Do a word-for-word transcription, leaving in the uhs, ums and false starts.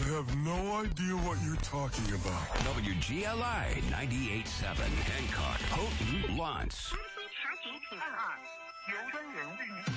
have no idea what you're talking about. W G L I ninety-eight point seven, Hancock, Houghton, Lawrence. 康熙查询请按二，有关人物